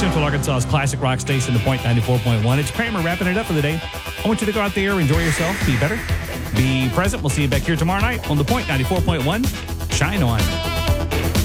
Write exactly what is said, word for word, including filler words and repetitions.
Central Arkansas's classic rock station, The Point ninety-four point one. It's Kramer wrapping it up for the day. I want you to go out there, enjoy yourself, be better, be present. We'll see you back here tomorrow night on The Point ninety-four point one. Shine on.